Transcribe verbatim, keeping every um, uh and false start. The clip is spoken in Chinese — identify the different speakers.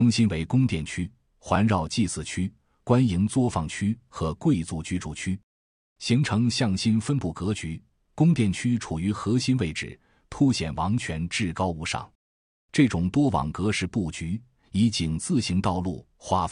Speaker 1: 中心为宫殿区，环绕祭祀区、官营作坊区和贵族居住区，形成向心分布格局。宫殿区处于核心位置，凸显王权至高无上。这种多网格式布局以井字形道路划